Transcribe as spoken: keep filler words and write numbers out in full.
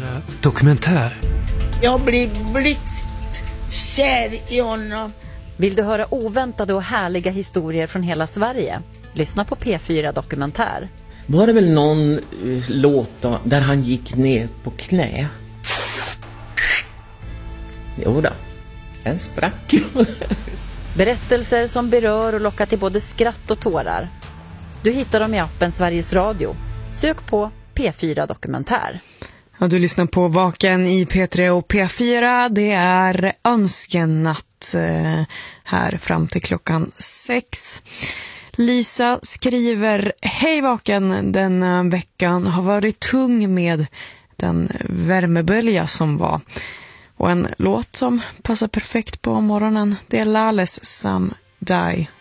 fyra Dokumentär. Jag blir blixtkär i honom. Vill du höra oväntade och härliga historier från hela Sverige? Lyssna på P fyra Dokumentär. Var det väl någon uh, låt då, där han gick ner på knä? Jo då, en sprack. Berättelser som berör och lockar till både skratt och tårar. Du hittar dem i appen Sveriges Radio. Sök på P fyra Dokumentär. Ja, du lyssnar på Vaken i P tre och P fyra. Det är önskenatt eh, här fram till klockan sex. Lisa skriver: Hej Vaken, denna veckan har varit tung med den värmebölja som var. Och en låt som passar perfekt på morgonen, det är Lales Some Die